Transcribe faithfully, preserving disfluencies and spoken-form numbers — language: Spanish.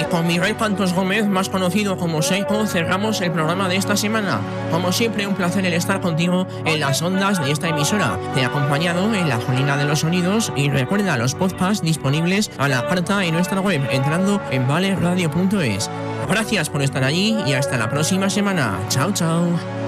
Y con Miguel Cantos Gómez, más conocido como Seiko, cerramos el programa de esta semana. Como siempre, un placer el estar contigo en las ondas de esta emisora. Te he acompañado en la Colina de los Sonidos y recuerda los podcasts disponibles a la carta en nuestra web entrando en vale radio punto es. Gracias por estar allí y hasta la próxima semana. Chao, chao.